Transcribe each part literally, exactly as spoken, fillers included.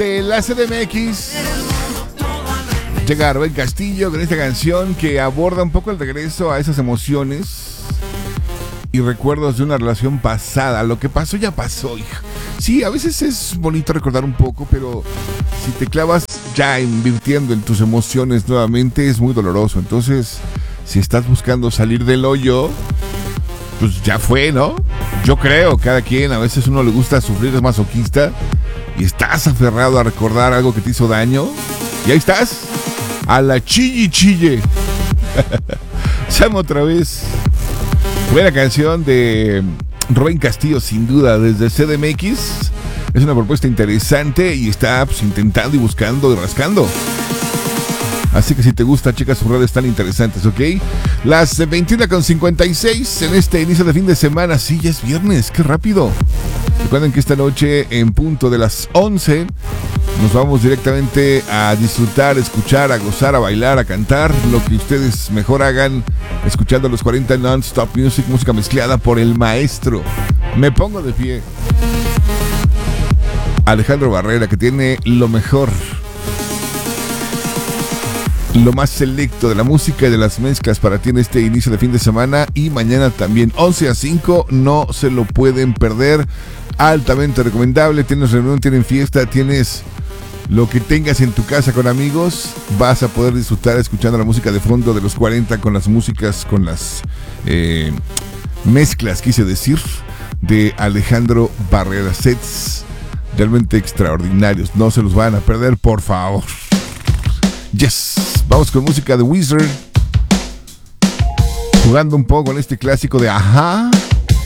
De la C D M X llega Rubén Castillo con esta canción que aborda un poco el regreso a esas emociones y recuerdos de una relación pasada. Lo que pasó ya pasó, hija. Sí, a veces es bonito recordar un poco, pero si te clavas ya invirtiendo en tus emociones nuevamente es muy doloroso. Entonces, si estás buscando salir del hoyo, pues ya fue, ¿no? Yo creo, cada quien, a veces uno le gusta sufrir, es masoquista, y estás aferrado a recordar algo que te hizo daño, y ahí estás, a la chille chille. Llamo otra vez. Buena canción de Rubén Castillo, sin duda, desde C D M X. Es una propuesta interesante y está pues, intentando y buscando y rascando. Así que si te gusta, chicas, sus redes tan interesantes, ¿ok? Las veintiuna con cincuenta y seis en este inicio de fin de semana. Sí, ya es viernes, qué rápido. Recuerden que esta noche, en punto de las once, nos vamos directamente a disfrutar, escuchar, a gozar, a bailar, a cantar. Lo que ustedes mejor hagan, escuchando los cuarenta Non-Stop Music, música mezclada por el maestro. Me pongo de pie. Alejandro Barrera, que tiene lo mejor, lo más selecto de la música y de las mezclas para ti en este inicio de fin de semana y mañana también, once a cinco, no se lo pueden perder, altamente recomendable. Tienes reunión, tienes fiesta, tienes lo que tengas en tu casa con amigos, vas a poder disfrutar escuchando la música de fondo de los cuarenta con las músicas, con las eh, mezclas, quise decir, de Alejandro Barrera. Sets realmente extraordinarios, no se los van a perder, por favor. Yes, vamos con música de Wizard, jugando un poco con este clásico de Ajá,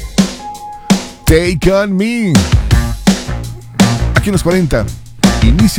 Take On Me. Aquí en los cuarenta, inicio